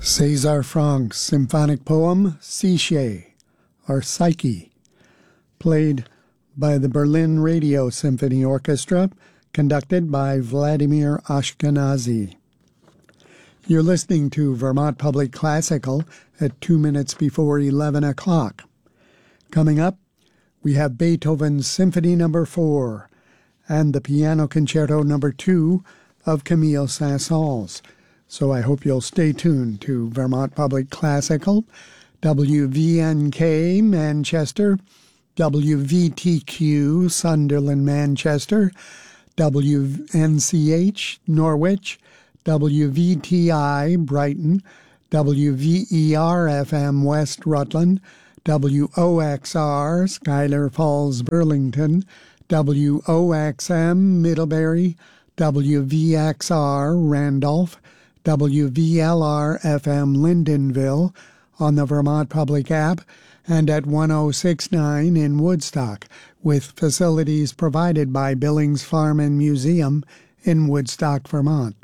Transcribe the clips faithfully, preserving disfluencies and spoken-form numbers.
César Franck's symphonic poem, Psyche, or Psyche, played by the Berlin Radio Symphony Orchestra, conducted by Vladimir Ashkenazy. You're listening to Vermont Public Classical at two minutes before eleven o'clock. Coming up, we have Beethoven's Symphony Number four and the Piano Concerto Number two of Camille Saint-Saëns. So I hope you'll stay tuned to Vermont Public Classical, W V N K Manchester, W V T Q Sunderland Manchester, W N C H Norwich, W V T I Brighton, W V E R F M West Rutland, W O X R Schuyler Falls Burlington, W O X M Middlebury, W V X R Randolph, W V L R F M Lyndonville on the Vermont Public app, and at one oh six point nine in Woodstock, with facilities provided by Billings Farm and Museum in Woodstock, Vermont.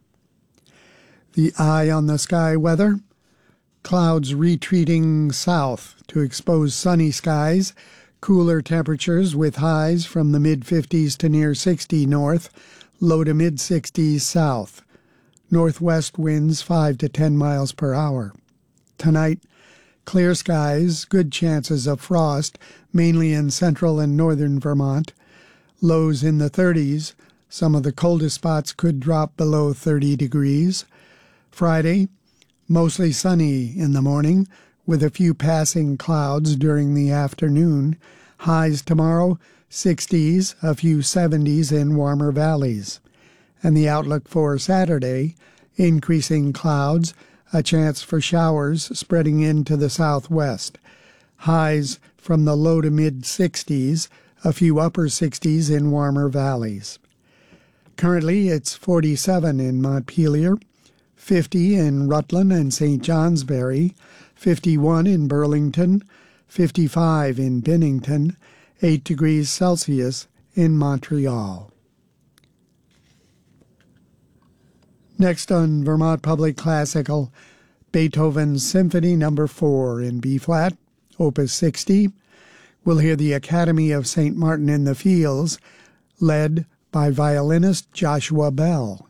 The eye on the sky weather: clouds retreating south to expose sunny skies, cooler temperatures with highs from the mid-fifties to near sixty north, low to mid-sixties south. Northwest winds five to ten miles per hour. Tonight, clear skies, good chances of frost, mainly in central and northern Vermont. Lows in the thirties. Some of the coldest spots could drop below thirty degrees. Friday, mostly sunny in the morning, with a few passing clouds during the afternoon. Highs tomorrow, sixties, a few seventies in warmer valleys. And the outlook for Saturday: increasing clouds, a chance for showers spreading into the southwest. Highs from the low to mid-sixties, a few upper sixties in warmer valleys. Currently, it's forty-seven in Montpelier, fifty in Rutland and Saint Johnsbury, fifty-one in Burlington, fifty-five in Bennington, eight degrees Celsius in Montreal. Next on Vermont Public Classical, Beethoven's Symphony Number four in B-flat, Opus sixty. We'll hear the Academy of Saint Martin in the Fields, led by violinist Joshua Bell.